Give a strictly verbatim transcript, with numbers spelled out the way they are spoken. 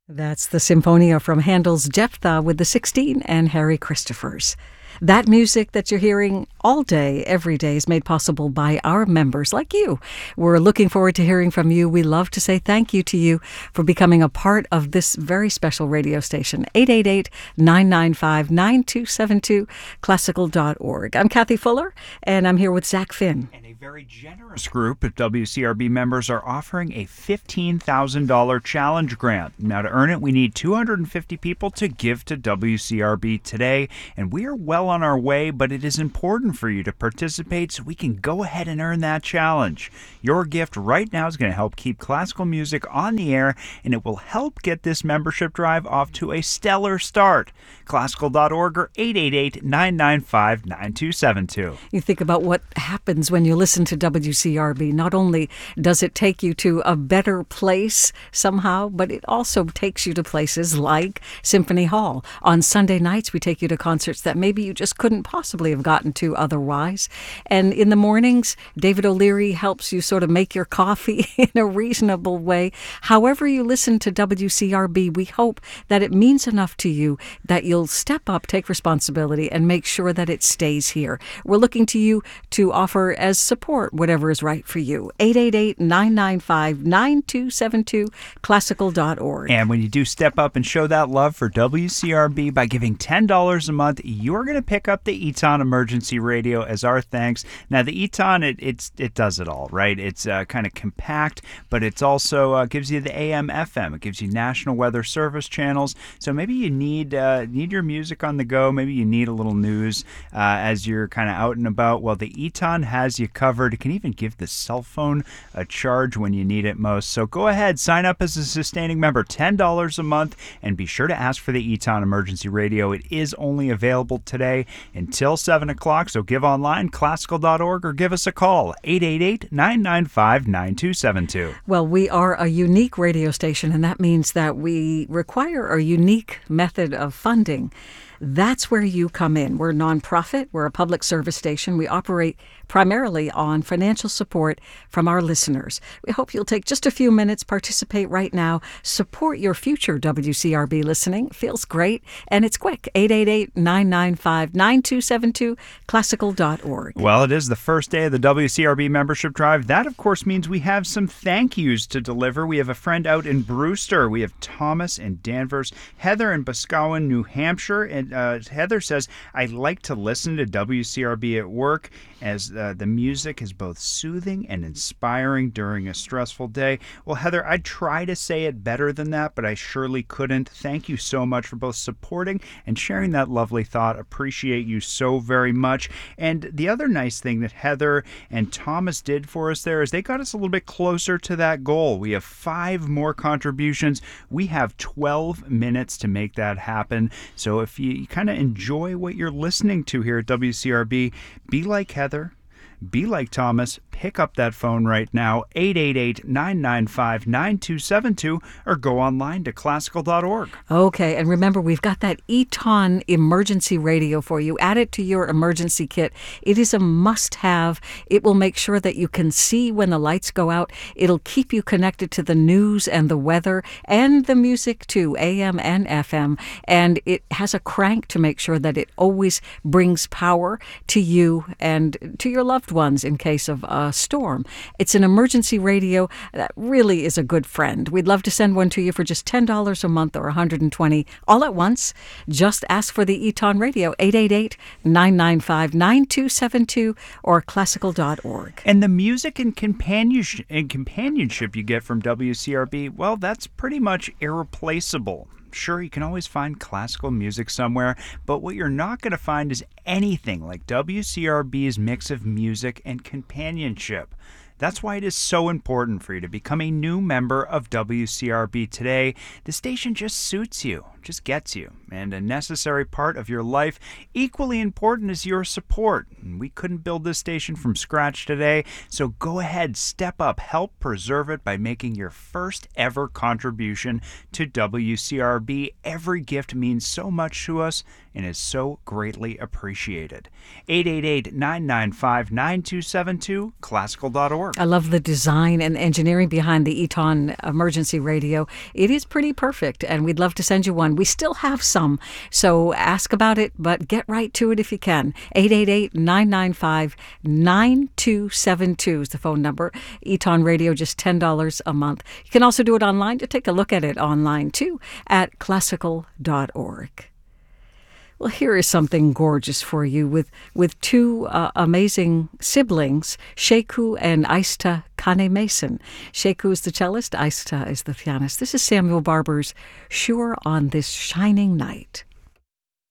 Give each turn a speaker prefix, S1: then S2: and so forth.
S1: That's the Symphonia from Handel's Jephthah with the sixteen and Harry Christophers. That music that you're hearing all day, every day, is made possible by our members like you. We're looking forward to hearing from you. We love to say thank you to you for becoming a part of this very special radio station. eight eight eight, nine nine five, nine two seven two, classical dot org. I'm Kathy Fuller, and I'm here with Zach Finn.
S2: And a very generous group of W C R B members are offering a fifteen thousand dollars challenge grant. Now, to earn it, we need two hundred fifty people to give to W C R B today, and we are well on our way, but it is important for you to participate so we can go ahead and earn that challenge. Your gift right now is going to help keep classical music on the air, and it will help get this membership drive off to a stellar start. classical dot org or eight eight eight, nine nine five, nine two seven two.
S1: You think about what happens when you listen to W C R B. Not only does it take you to a better place somehow, but it also takes you to places like Symphony Hall. On Sunday nights, we take you to concerts that maybe you just couldn't possibly have gotten to otherwise. And in the mornings, David O'Leary helps you sort of make your coffee in a reasonable way. However you listen to W C R B, we hope that it means enough to you that you'll step up, take responsibility, and make sure that it stays here. We're looking to you to offer as support whatever is right for you. eight eight eight, nine nine five, nine two seven two, classical dot org.
S2: And when you do step up and show that love for W C R B by giving ten dollars a month, you're going to pick up the Eton Emergency Radio as our thanks. Now, the Eton, it it's it does it all, right? It's uh, kind of compact, but it's also uh, gives you the A M F M. It gives you National Weather Service channels. So maybe you need uh, need your music on the go. Maybe you need a little news uh, as you're kind of out and about. Well, the Eton has you covered. It can even give the cell phone a charge when you need it most. So go ahead, sign up as a sustaining member, ten dollars a month, and be sure to ask for the Eton Emergency Radio. It is only available today until seven o'clock, so give online, classical dot org, or give us a call, eight eight eight, nine nine five, nine two seven two.
S1: Well, we are a unique radio station, and that means that we require a unique method of funding. That's where you come in. We're a nonprofit. We're a public service station. We operate primarily on financial support from our listeners. We hope you'll take just a few minutes, participate right now, support your future W C R B listening. It feels great, and it's quick. eight eight eight, nine nine five, nine two seven two, classical dot org.
S2: Well, it is the first day of the W C R B membership drive. That, of course, means we have some thank yous to deliver. We have a friend out in Brewster. We have Thomas in Danvers, Heather in Boscawen, New Hampshire, and uh, Heather says, I like to listen to W C R B at work as uh, the music is both soothing and inspiring during a stressful day. Well, Heather, I'd try to say it better than that, but I surely couldn't. Thank you so much for both supporting and sharing that lovely thought. Appreciate you so very much. And the other nice thing that Heather and Thomas did for us there is they got us a little bit closer to that goal. We have five more contributions. We have twelve minutes to make that happen. So if you, you kind of enjoy what you're listening to here at W C R B, be like Heather. Be like Thomas, pick up that phone right now, eight eight eight, nine nine five, nine two seven two, or go online to classical dot org.
S1: Okay, and remember, we've got that Eton Emergency Radio for you. Add it to your emergency kit. It is a must-have. It will make sure that you can see when the lights go out. It'll keep you connected to the news and the weather and the music too, A M and F M. And it has a crank to make sure that it always brings power to you and to your loved ones in case of a storm. It's an emergency radio that really is a good friend. We'd love to send one to you for just ten dollars a month or one hundred twenty dollars all at once. Just ask for the Eton Radio, eight eight eight, nine nine five, nine two seven two, or classical dot org.
S2: And the music and companionship, and companionship you get from W C R B, well, that's pretty much irreplaceable. Sure, you can always find classical music somewhere, but what you're not going to find is anything like W C R B's mix of music and companionship. That's why it is so important for you to become a new member of W C R B today. The station just suits you, just gets you, and a necessary part of your life. Equally important is your support. We couldn't build this station from scratch today, so go ahead, step up, help preserve it by making your first ever contribution to W C R B. Every gift means so much to us, and is so greatly appreciated. eight eight eight, nine nine five, nine two seven two, classical dot org.
S1: I love the design and engineering behind the Eton emergency radio. It is pretty perfect, and we'd love to send you one. We still have some, so ask about it, but get right to it if you can. eight eight eight, nine nine five, nine two seven two is the phone number. Eton Radio, just ten dollars a month. You can also do it online. To take a look at it online, too, at classical dot org. Well, here is something gorgeous for you with, with two uh, amazing siblings, Sheku and Aista Kane Mason. Sheku is the cellist, Aista is the pianist. This is Samuel Barber's Sure on This Shining Night.